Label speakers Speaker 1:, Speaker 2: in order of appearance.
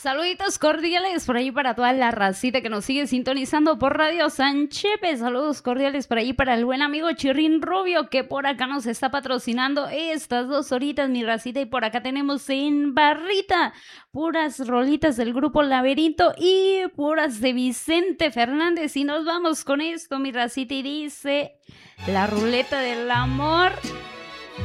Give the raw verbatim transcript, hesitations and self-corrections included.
Speaker 1: Saluditos cordiales por ahí para toda la racita que nos sigue sintonizando por Radio Sanchepe. Saludos cordiales por ahí para el buen amigo Chirrín Rubio, que por acá nos está patrocinando estas dos horitas, mi racita. Y por acá tenemos en barrita puras rolitas del grupo Laberinto y puras de Vicente Fernández. Y nos vamos con esto, mi racita, y dice: la ruleta del amor